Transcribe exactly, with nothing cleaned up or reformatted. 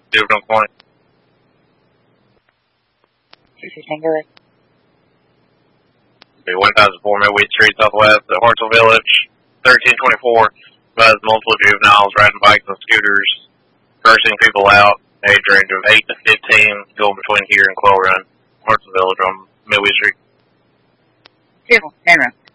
Juvenile twenty. two fifteen, go ahead. Okay, one thousand four Midway Street Southwest at Hartsville Village, thirteen twenty-four. Has multiple juveniles riding bikes and scooters, cursing people out, age range of eight to fifteen, going between here and Quail Run, Hartsville Village on Midway Street. Vehicle, turn around.